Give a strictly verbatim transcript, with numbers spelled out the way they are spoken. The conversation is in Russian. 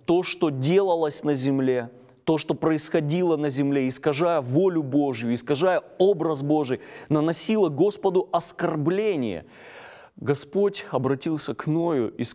то, что делалось на земле, то, что происходило на земле, искажая волю Божью, искажая образ Божий, наносило Господу оскорбление. Господь обратился к Ною и сказал: